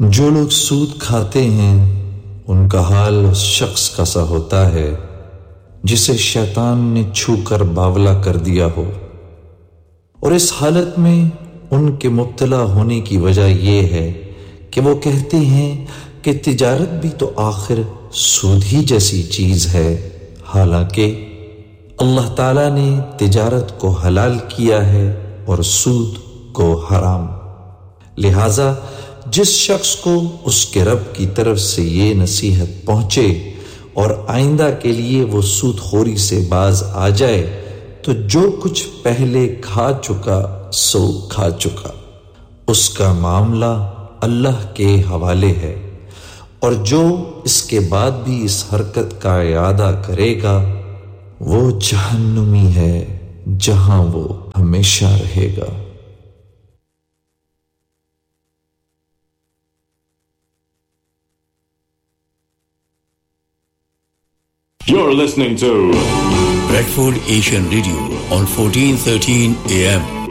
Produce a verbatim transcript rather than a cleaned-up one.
جو لوگ سود کھاتے ہیں ان کا حال اس شخص کا سا ہوتا ہے جسے شیطان نے چھو کر باولا کر دیا ہو، اور اس حالت میں ان کے مبتلا ہونے کی وجہ یہ ہے کہ وہ کہتے ہیں کہ تجارت بھی تو آخر سود ہی جیسی چیز ہے، حالانکہ اللہ تعالیٰ نے تجارت کو حلال کیا ہے اور سود کو حرام۔ لہذا جس شخص کو اس کے رب کی طرف سے یہ نصیحت پہنچے اور آئندہ کے لیے وہ سود خوری سے باز آ جائے تو جو کچھ پہلے کھا چکا سو کھا چکا، اس کا معاملہ اللہ کے حوالے ہے، اور جو اس کے بعد بھی اس حرکت کا اعادہ کرے گا وہ جہنمی ہے جہاں وہ ہمیشہ رہے گا۔ You're listening to Bradford Asian Radio on fourteen thirteen A M